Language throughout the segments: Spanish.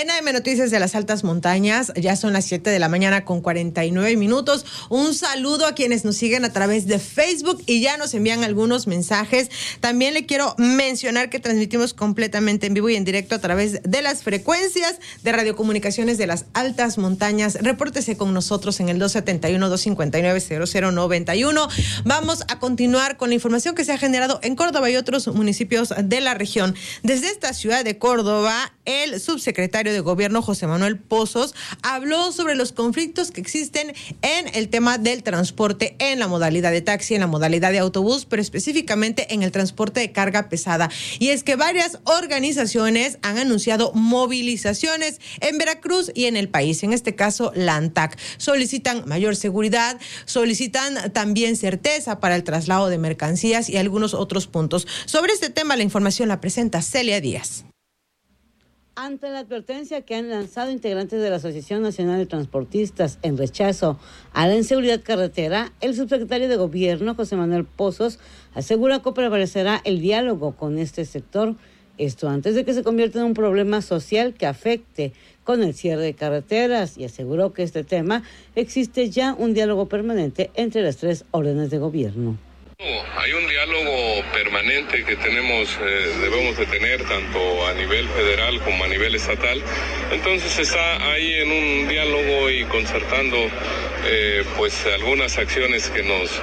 En AM Noticias de las Altas Montañas, ya son las 7 de la mañana con 49 minutos. Un saludo a quienes nos siguen a través de Facebook y ya nos envían algunos mensajes. También le quiero mencionar que transmitimos completamente en vivo y en directo a través de las frecuencias de radiocomunicaciones de las Altas Montañas. Repórtese con nosotros en el 271-259-0091. Vamos a continuar con la información que se ha generado en Córdoba y otros municipios de la región. Desde esta ciudad de Córdoba, el subsecretario de Gobierno, José Manuel Pozos, habló sobre los conflictos que existen en el tema del transporte en la modalidad de taxi, en la modalidad de autobús, pero específicamente en el transporte de carga pesada. Y es que varias organizaciones han anunciado movilizaciones en Veracruz y en el país, en este caso la ANTAC. Solicitan mayor seguridad, solicitan también certeza para el traslado de mercancías y algunos otros puntos. Sobre este tema, la información la presenta Celia Díaz. Ante la advertencia que han lanzado integrantes de la Asociación Nacional de Transportistas en rechazo a la inseguridad carretera, el subsecretario de Gobierno, José Manuel Pozos, asegura que prevalecerá el diálogo con este sector, esto antes de que se convierta en un problema social que afecte con el cierre de carreteras, y aseguró que este tema existe ya un diálogo permanente entre las tres órdenes de gobierno. Hay un diálogo permanente que debemos de tener tanto a nivel federal como a nivel estatal. Entonces está ahí en un diálogo y concertando algunas acciones que nos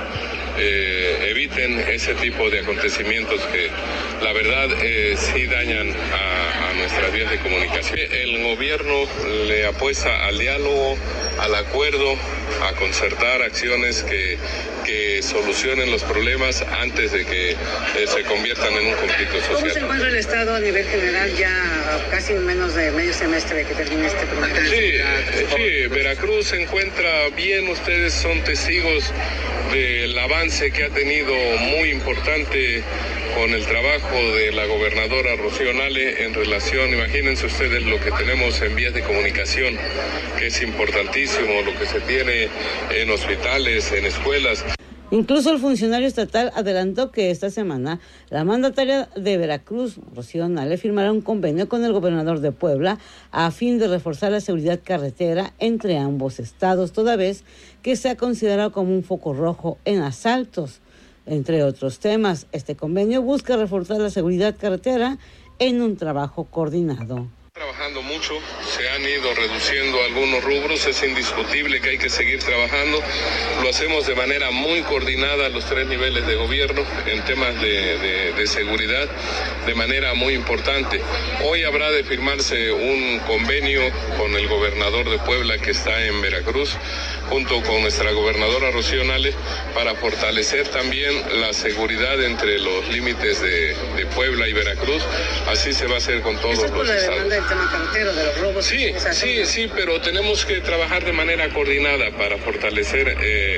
eviten ese tipo de acontecimientos que la verdad sí dañan a nuestras vías de comunicación. El gobierno le apuesta al diálogo, al acuerdo, a concertar acciones que solucionen los problemas antes de que se conviertan en un conflicto social. ¿Cómo se encuentra el Estado a nivel general ya casi menos de medio semestre de que termine este problema? Sí, Veracruz se encuentra bien, ustedes son testigos del avance que ha tenido muy importante con el trabajo de la gobernadora Rocío Nale en relación, imagínense ustedes lo que tenemos en vías de comunicación, que es importantísimo, lo que se tiene en hospitales, en escuelas. Incluso el funcionario estatal adelantó que esta semana la mandataria de Veracruz, Rocío Nale, firmará un convenio con el gobernador de Puebla a fin de reforzar la seguridad carretera entre ambos estados, toda vez que se ha considerado como un foco rojo en asaltos. Entre otros temas, este convenio busca reforzar la seguridad carretera en un trabajo coordinado. Trabajando mucho, se han ido reduciendo algunos rubros, es indiscutible que hay que seguir trabajando, lo hacemos de manera muy coordinada los tres niveles de gobierno en temas de seguridad, de manera muy importante. Hoy habrá de firmarse un convenio con el gobernador de Puebla que está en Veracruz, junto con nuestra gobernadora Rocío Nale, para fortalecer también la seguridad entre los límites de Puebla y Veracruz. Así se va a hacer con todos los estados. El tema carretero, de los robos. Sí, pero tenemos que trabajar de manera coordinada para fortalecer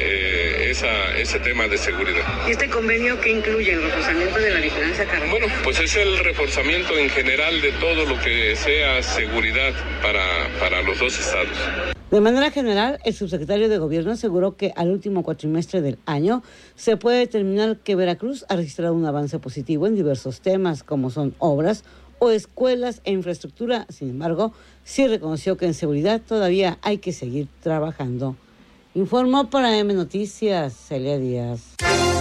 ese tema de seguridad. ¿Y este convenio qué incluye? ¿El reforzamiento de la vigilancia carretera? Bueno, pues es el reforzamiento en general de todo lo que sea seguridad para los dos estados. De manera general, el subsecretario de Gobierno aseguró que al último cuatrimestre del año se puede determinar que Veracruz ha registrado un avance positivo en diversos temas, como son obras o escuelas e infraestructura. Sin embargo, sí reconoció que en seguridad todavía hay que seguir trabajando. Informó para AM Noticias, Celia Díaz.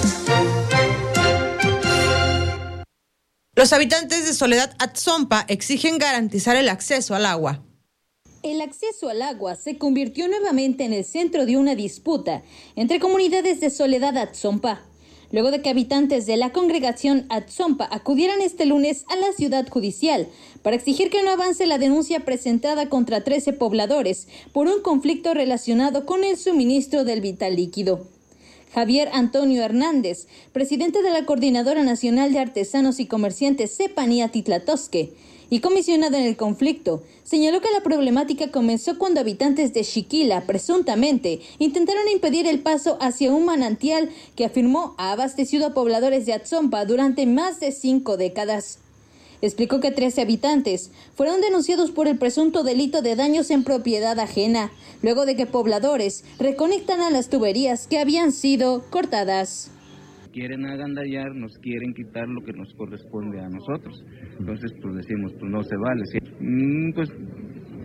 Los habitantes de Soledad Atzompa exigen garantizar el acceso al agua. El acceso al agua se convirtió nuevamente en el centro de una disputa entre comunidades de Soledad Atzompa, luego de que habitantes de la congregación Atzompa acudieran este lunes a la ciudad judicial para exigir que no avance la denuncia presentada contra 13 pobladores por un conflicto relacionado con el suministro del vital líquido. Javier Antonio Hernández, presidente de la Coordinadora Nacional de Artesanos y Comerciantes Cepanía Titlatosque y comisionado en el conflicto, señaló que la problemática comenzó cuando habitantes de Xiquila, presuntamente, intentaron impedir el paso hacia un manantial que afirmó ha abastecido a pobladores de Atzompa durante más de 5 décadas. Explicó que 13 habitantes fueron denunciados por el presunto delito de daños en propiedad ajena, luego de que pobladores reconectan a las tuberías que habían sido cortadas. Quieren agandallar, nos quieren quitar lo que nos corresponde a nosotros. Entonces, pues decimos, pues no se vale. ¿Sí? Pues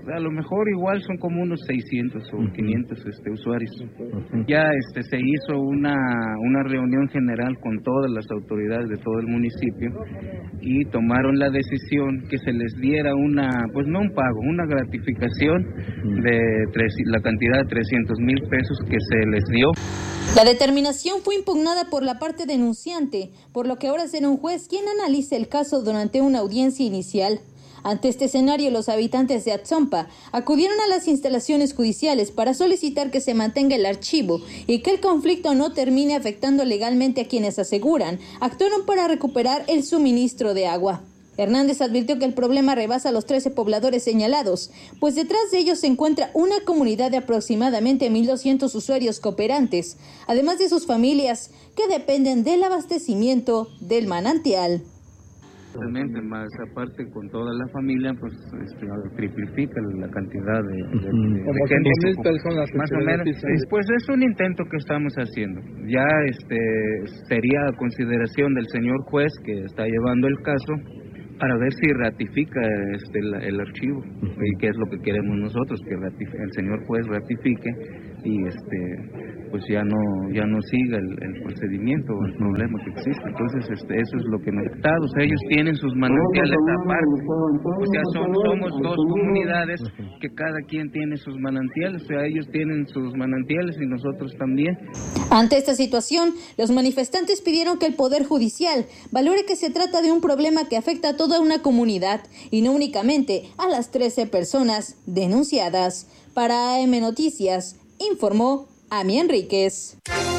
a lo mejor igual son como unos 600 o 500 usuarios. Ya se hizo una reunión general con todas las autoridades de todo el municipio y tomaron la decisión que se les diera pues no un pago, una gratificación de la cantidad de 300,000 pesos que se les dio. La determinación fue impugnada por la parte denunciante, por lo que ahora será un juez quien analice el caso durante una audiencia inicial. Ante este escenario, los habitantes de Atzompa acudieron a las instalaciones judiciales para solicitar que se mantenga el archivo y que el conflicto no termine afectando legalmente a quienes aseguran actuaron para recuperar el suministro de agua. Hernández advirtió que el problema rebasa a los 13 pobladores señalados, pues detrás de ellos se encuentra una comunidad de aproximadamente 1,200 usuarios cooperantes, además de sus familias que dependen del abastecimiento del manantial. Más aparte con toda la familia, pues triplifica la cantidad de gente. 5,000 personas. Más o menos. Pues es un intento que estamos haciendo. Ya sería a consideración del señor juez que está llevando el caso para ver si ratifica el archivo, y qué es lo que queremos nosotros, que el señor juez ratifique y pues ya no siga el procedimiento o el problema que existe. Entonces eso es lo que nos está. O sea, ellos tienen sus manantiales aparte. O sea, somos dos comunidades que cada quien tiene sus manantiales. O sea, ellos tienen sus manantiales y nosotros también. Ante esta situación, los manifestantes pidieron que el Poder Judicial valore que se trata de un problema que afecta a toda una comunidad y no únicamente a las 13 personas denunciadas. Para AM Noticias, informó Ami Enríquez.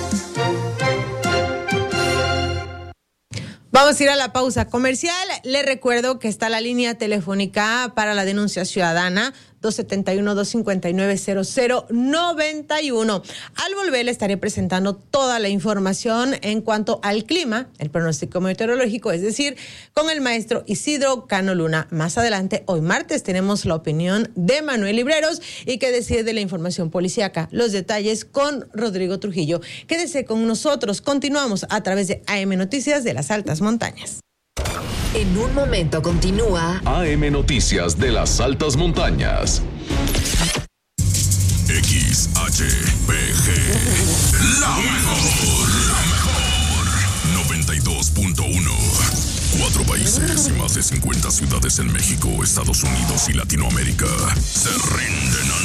Vamos a ir a la pausa comercial. Le recuerdo que está la línea telefónica para la denuncia ciudadana 271-259-0091. Al volver le estaré presentando toda la información en cuanto al clima, el pronóstico meteorológico, es decir, con el maestro Isidro Cano Luna. Más adelante, hoy martes, tenemos la opinión de Manuel Libreros y qué decir de la información policíaca. Los detalles con Rodrigo Trujillo. Quédese con nosotros. Continuamos a través de AM Noticias de las Altas Montañas. En un momento continúa AM Noticias de las Altas Montañas. XHPG, la mejor 92.1. 4 países y más de 50 ciudades en México, Estados Unidos y Latinoamérica se rinden